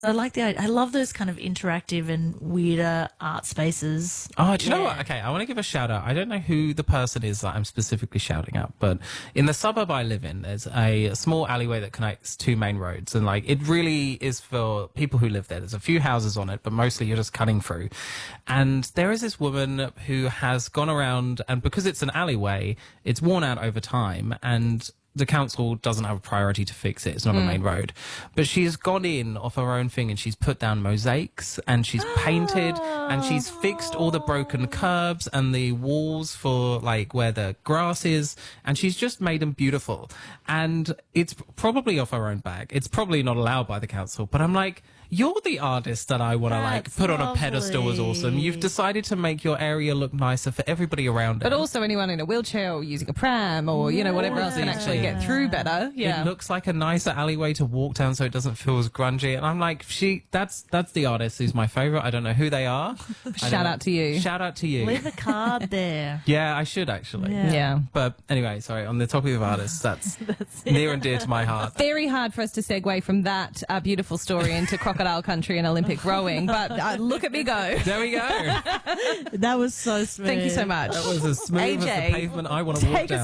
I like I love those kind of interactive and weirder art spaces. Oh, do you know what? Okay, I want to give a shout out. I don't know who the person is that I'm specifically shouting out, but in the suburb I live in, there's a small alleyway that connects two main roads. And like, it really is for people who live there. There's a few houses on it, but mostly you're just cutting through. And there is this woman who has gone around, and because it's an alleyway, it's worn out over time. And the council doesn't have a priority to fix it. It's not a main road. But she's gone in off her own thing and she's put down mosaics and she's painted and she's fixed all the broken curbs and the walls for like where the grass is. And she's just made them beautiful. And it's probably off her own back. It's probably not allowed by the council. But I'm like, you're the artist that I want to like put on a pedestal as awesome. You've decided to make your area look nicer for everybody around it. But also anyone in a wheelchair or using a pram or, you know, whatever else can actually get through better. Yeah. It looks like a nicer alleyway to walk down so it doesn't feel as grungy. And I'm like, that's the artist who's my favourite. I don't know who they are. Shout out to you. Shout out to you. Leave a card there. Yeah, I should actually. Yeah. But anyway, sorry, on the topic of artists, that's near and dear to my heart. Very hard for us to segue from that beautiful story into crocodile country and Olympic rowing, but look at me go. There we go. That was so smooth. Thank you so much. That was as smooth as the AJ, pavement I want to walk Take down. us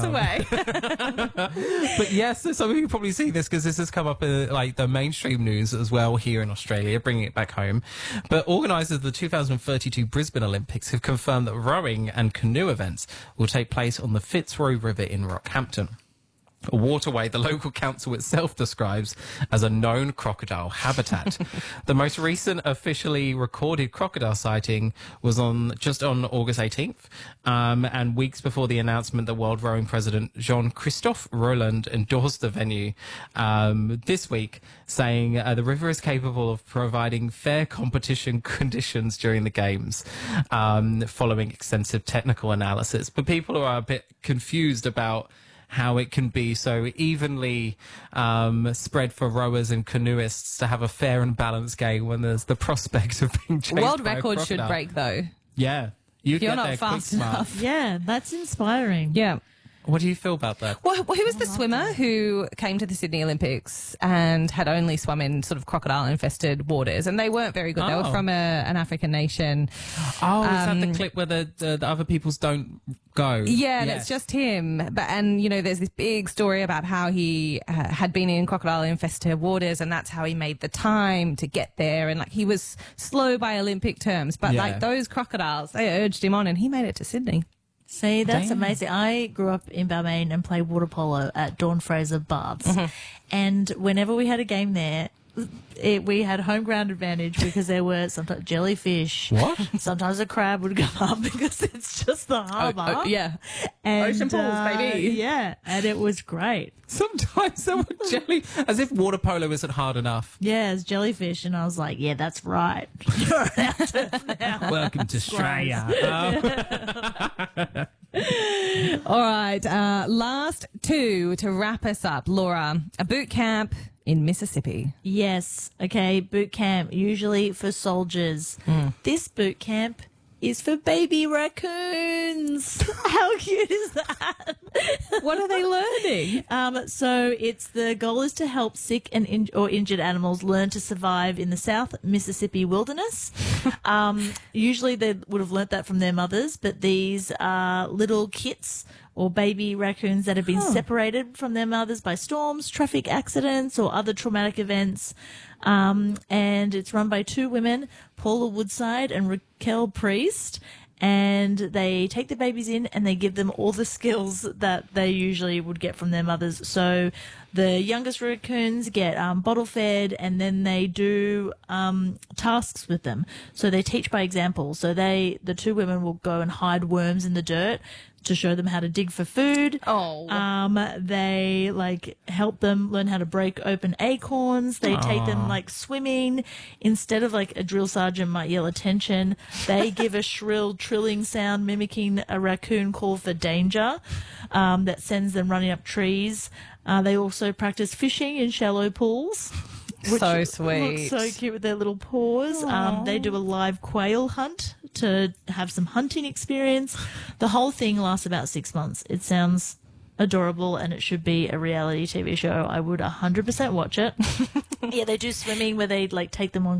away. But yes, some of you probably see this because this has come up in like the mainstream news as well here in Australia, bringing it back home. But organisers of the 2032 Brisbane Olympics have confirmed that rowing and canoe events will take place on the Fitzroy River in Rockhampton, a waterway the local council itself describes as a known crocodile habitat. The most recent officially recorded crocodile sighting was just on August 18th, and weeks before the announcement that World Rowing President Jean-Christophe Roland endorsed the venue this week, saying the river is capable of providing fair competition conditions during the games, following extensive technical analysis. But people are a bit confused about how it can be so evenly spread for rowers and canoeists to have a fair and balanced game when there's the prospect of being chased World by a record should crocodile. break, though. Yeah. You're get not there fast quick, smart. enough. Yeah, that's inspiring. Yeah. What do you feel about that? Well, who was the swimmer who came to the Sydney Olympics and had only swum in sort of crocodile-infested waters? And they weren't very good. They were from an African nation. Oh, is that the clip where the other peoples don't go? Yeah, and Yes. it's just him. And, you know, there's this big story about how he had been in crocodile-infested waters and that's how he made the time to get there. And, like, he was slow by Olympic terms. But, like, those crocodiles, they urged him on and he made it to Sydney. See, that's Damn. amazing. I grew up in Balmain and played water polo at Dawn Fraser Baths. And whenever we had a game there, we had home ground advantage because there were sometimes jellyfish. What? Sometimes a crab would come up because it's just the harbour. Yeah. And, Ocean pools, baby. Yeah, and it was great. Sometimes there were jelly, as if water polo isn't hard enough. Yeah, it's jellyfish, and I was like, yeah, that's right. You're allowed to now. Welcome to Australia. All right. Last two to wrap us up. Laura, a boot camp in Mississippi. Yes. Okay. Boot camp, usually for soldiers. This boot camp is for baby raccoons. How cute is that? What are they learning? So the goal is to help sick and injured animals learn to survive in the South Mississippi wilderness. Usually they would have learnt that from their mothers, but these are little kits or baby raccoons that have been separated from their mothers by storms, traffic accidents, or other traumatic events. And it's run by two women, Paula Woodside and Raquel Priest. And they take the babies in and they give them all the skills that they usually would get from their mothers. So the youngest raccoons get bottle fed, and then they do tasks with them. So they teach by example. So the two women will go and hide worms in the dirt to show them how to dig for food. They help them learn how to break open acorns. They take them swimming. Instead of a drill sergeant might yell attention, they give a shrill trilling sound mimicking a raccoon call for danger that sends them running up trees. They also practice fishing in shallow pools. Which So sweet. looks so cute with their little paws. They do a live quail hunt to have some hunting experience. The whole thing lasts about 6 months. It sounds adorable and it should be a reality TV show, I would 100% watch it. Yeah, they do swimming where they like take them on